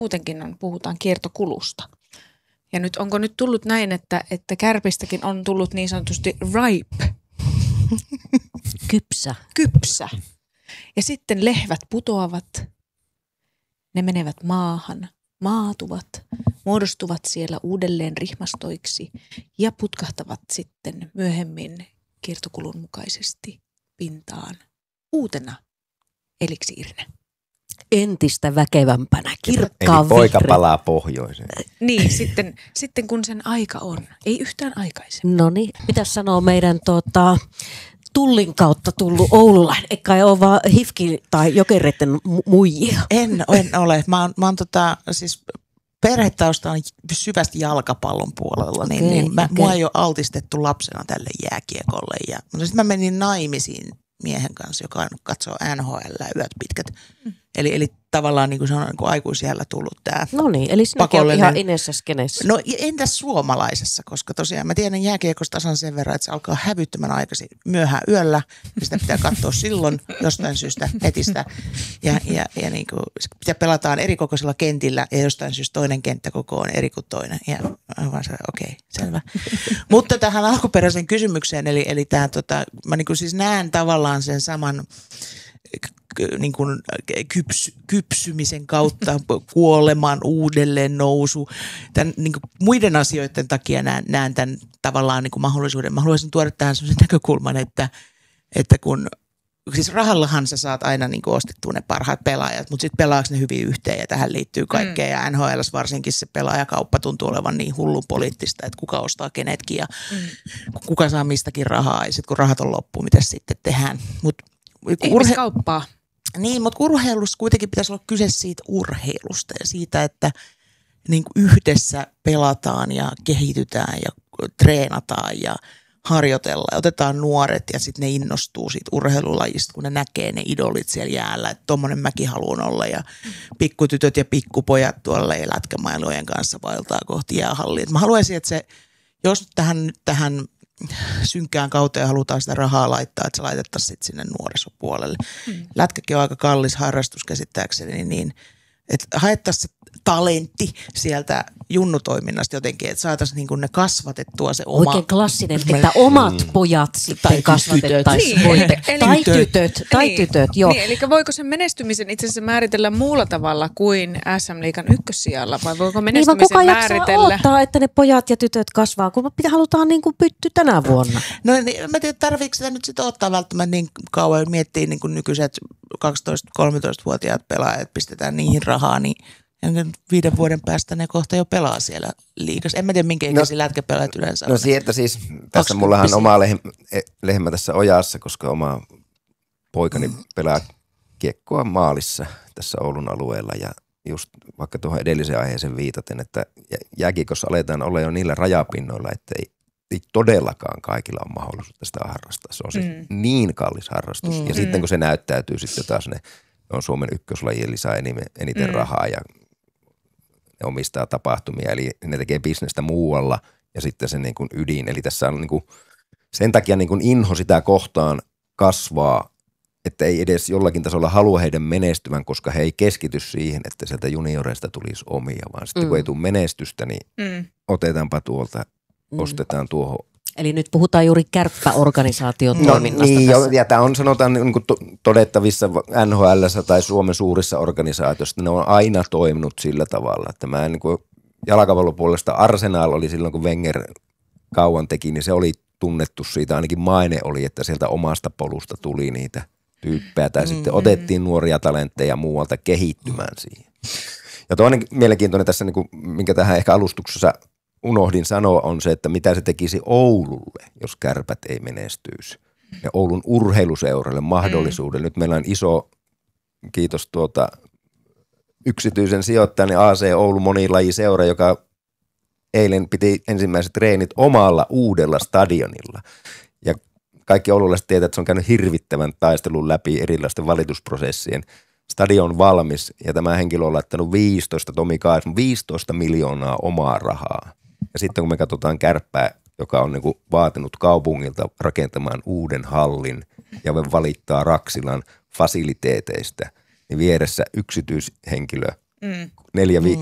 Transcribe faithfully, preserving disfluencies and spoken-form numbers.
muutenkin on, puhutaan kiertokulusta. Ja nyt onko nyt tullut näin, että, että Kärpistäkin on tullut niin sanotusti ripe. Kypsä. Kypsä. Ja sitten lehvät putoavat, ne menevät maahan, maatuvat, muodostuvat siellä uudelleen rihmastoiksi ja putkahtavat sitten myöhemmin kiertokulun mukaisesti pintaan uutena eliksiirinä. Entistä väkevämpänä, kirkkaan Eli poika vihreä. palaa pohjoiseen. Niin, sitten, sitten kun sen aika on. Ei yhtään aikaisemmin. No niin, mitäs sanoo meidän tota, Tullin kautta tullut oululainen? Eikä ole vaan hifki tai jokereiden mu- muijia. En, en ole. Mä oon, mä oon tota, siis perhetausta on syvästi jalkapallon puolella, niin, Okei, niin mä, okei. mua ei ole altistettu lapsena tälle jääkiekolle. Ja, mutta sitten mä menin naimisiin miehen kanssa, joka katsoo N H L yöt pitkät. Mm. Eli, eli tavallaan niin kuin se on niin kuin aikuisiällä tullut tämä No niin, eli sinäkin on ihan inessä skenessä. No entäs suomalaisessa, koska tosiaan mä tiedän jääkiekosta tasan sen verran, että se alkaa hävyttömän aikaisin myöhään yöllä. Ja sitä pitää katsoa silloin jostain syystä netistä. Ja, ja, ja niin kuin, sitä pelataan erikokoisilla kentillä ja jostain syystä toinen kenttäkoko on eri kuin toinen. Ja aivan se, okei, okay, selvä. Mutta tähän alkuperäiseen kysymykseen, eli, eli tämä, tota, mä niin kuin siis näen tavallaan sen saman niin kuin kyps, kypsymisen kautta kuoleman uudelleen nousu. Tämän, niin kuin muiden asioiden takia näen, näen tämän tavallaan niin kuin mahdollisuuden. Mä haluaisin tuoda tähän sellaisen näkökulman, että, että kun siis rahallahan sä saat aina niin kuin ostettua ne parhaat pelaajat, mutta sitten pelaako ne hyvin yhteen ja tähän liittyy kaikkea. Mm. Ja N H L:ssä varsinkin se pelaajakauppa tuntuu olevan niin hullun poliittista, että kuka ostaa kenetkin ja mm. kuka saa mistäkin rahaa. Ja sitten kun rahat on loppu, mitä sitten tehdään. Mutta ihmiskauppaa. Niin, mutta urheilussa kuitenkin pitäisi olla kyse siitä urheilusta ja siitä, että niin kuin yhdessä pelataan ja kehitytään ja treenataan ja harjoitellaan. Otetaan nuoret ja sitten ne innostuu siitä urheilulajista, kun ne näkee ne idolit siellä jäällä, että tommonen mäkin haluan olla ja pikkutytöt ja pikkupojat tuolla lätkämailujen kanssa vaeltaa kohti jäähallia. Mä haluaisin, että se, jos tähän, tähän synkkään kauteen halutaan sitä rahaa laittaa, että se laitettaisiin sitten sinne nuorisopuolelle. Hmm. Lätkäkin on aika kallis harrastus käsittääkseni, niin että haettaisiin se talentti sieltä junnutoiminnasta jotenkin, että saataisiin niin kuin ne kasvatettua se oma. Oikein klassinen, että omat mm. pojat sitten kasvatettaisiin. Niin, tai tytöt, tai niin, tytöt, joo. Niin, eli voiko sen menestymisen itse asiassa määritellä muulla tavalla kuin S M-liigan ykkössijalla, vai voiko menestymisen niin, määritellä? Kuka odottaa, että ne pojat ja tytöt kasvaa, kun pitää, halutaan niin kuin pytty tänä vuonna? No niin, mä tiedän, tarviiko sitä nyt sitten ottaa välttämättä niin kauan, miettii niin kuin nykyiset kaksitoista-kolmetoista-vuotiaat pelaajat, pistetään niihin rahaa, niin viiden vuoden päästä ne kohta jo pelaa siellä liigassa. En mä tiedä, minkä ikäisiä no, lätkäpelaajat yleensä on. No sieltä siis, tässä mullahan on oma lehmä, lehmä tässä ojassa, koska oma poikani mm. pelaa kiekkoa maalissa tässä Oulun alueella ja just vaikka tuohon edelliseen aiheeseen viitaten, että jääkiekossa aletaan olla jo niillä rajapinnoilla, että ei, ei todellakaan kaikilla on mahdollisuutta sitä harrastaa. Se on siis mm. niin kallis harrastus mm. ja sitten kun se näyttäytyy sitten taas ne on Suomen ykköslajien, eli saa eniten mm. rahaa ja ne omistaa tapahtumia, eli ne tekee bisnestä muualla ja sitten se niin kuin ydin. Eli tässä on niin kuin, sen takia niin kuin inho sitä kohtaan kasvaa, että ei edes jollakin tasolla halua heidän menestyvän, koska he ei keskity siihen, että sieltä junioreista tulisi omia, vaan sitten mm. kun ei tule menestystä, niin mm. otetaanpa tuolta, mm. ostetaan tuohon. Eli nyt puhutaan juuri kärppäorganisaation no, toiminnasta niin, tässä. Ja tämä on sanotaan niin kuin todettavissa N H L:ssä tai Suomen suurissa organisaatioissa. Ne on aina toiminut sillä tavalla, että mä en niin kuin jalkapallopuolesta Arsenal oli silloin, kun Wenger kauan teki, niin se oli tunnettu siitä, ainakin maine oli, että sieltä omasta polusta tuli niitä tyyppejä tai mm-hmm. sitten otettiin nuoria talentteja muualta kehittymään siihen. Ja toinen mielenkiintoinen tässä, niin kuin, minkä tähän ehkä alustuksessa unohdin sanoa, on se, että mitä se tekisi Oululle, jos Kärpät ei menestyisi. Ja Oulun urheiluseuralle mahdollisuuden. Mm. Nyt meillä on iso, kiitos tuota, yksityisen sijoittajan A C Oulu monilajiseura, joka eilen piti ensimmäiset treenit omalla uudella stadionilla. Ja kaikki oululaiset tietävät, että se on käynyt hirvittävän taistelun läpi erilaisten valitusprosessien. Stadion valmis ja tämä henkilö on laittanut viisitoista, Tomi Kaisman, viisitoista miljoonaa omaa rahaa. Ja sitten kun me katsotaan Kärppää, joka on niin kuin vaatinut kaupungilta rakentamaan uuden hallin ja me valittaa Raksilan fasiliteeteistä, niin vieressä yksityishenkilö Mm. neljä, vi-